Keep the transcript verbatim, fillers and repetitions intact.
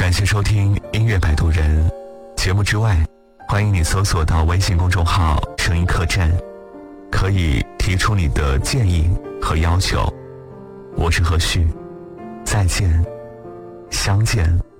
感谢收听音乐摆渡人节目之外，欢迎你搜索到微信公众号声音客栈，可以提出你的建议和要求。我是何旭，再见，相见。